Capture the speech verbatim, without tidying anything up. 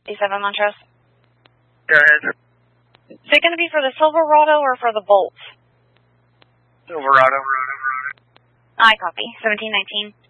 A seven Montrose. Go ahead. Is it going to be for the Silverado or for the Bolt? Silverado. I copy. seventeen nineteen.